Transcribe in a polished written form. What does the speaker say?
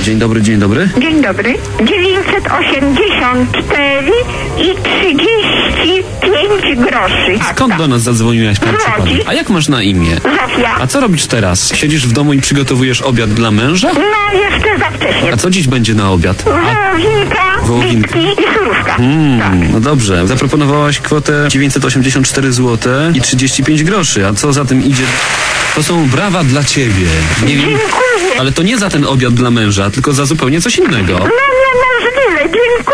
Dzień dobry, dzień dobry. Dzień dobry. 984 i 35 groszy. Skąd do nas zadzwoniłaś, proszę pana? Łodzi. A jak masz na imię? Zofia. A co robisz teraz? Siedzisz w domu i przygotowujesz obiad dla męża? No, jeszcze za wcześnie. A co dziś będzie na obiad? Wołowinka, bitki i surówka. Tak. No dobrze, zaproponowałaś kwotę 984 zł i 35 groszy. A co za tym idzie? To są brawa dla ciebie. Nie wiem, Dziękuję. ale to nie za ten obiad dla męża, tylko za zupełnie coś innego. No niemożliwe, dziękuję.